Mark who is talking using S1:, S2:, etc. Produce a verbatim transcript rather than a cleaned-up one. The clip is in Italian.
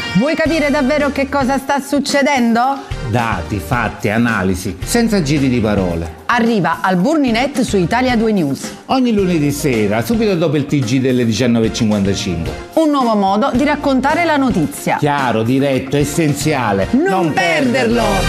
S1: Vuoi capire davvero che cosa sta succedendo?
S2: Dati, fatti, analisi, senza giri di parole.
S1: Arriva al Burninet su Italia due News.
S2: Ogni lunedì sera, subito dopo il T G delle diciannove e cinquantacinque.
S1: Un nuovo modo di raccontare la notizia.
S2: Chiaro, diretto, essenziale.
S1: Non, non perderlo!